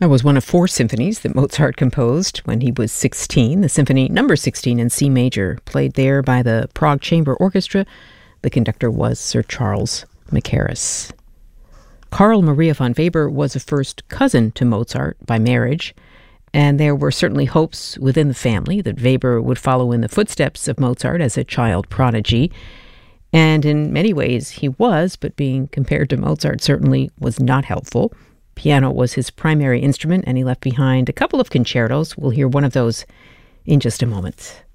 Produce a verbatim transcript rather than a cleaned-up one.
That was one of four symphonies that Mozart composed when he was sixteen. The symphony number sixteen in C major, played there by the Prague Chamber Orchestra. The conductor was Sir Charles Mackerras. Carl Maria von Weber was a first cousin to Mozart by marriage, and there were certainly hopes within the family that Weber would follow in the footsteps of Mozart as a child prodigy. And in many ways he was, but being compared to Mozart certainly was not helpful. Piano was his primary instrument, and he left behind a couple of concertos. We'll hear one of those in just a moment.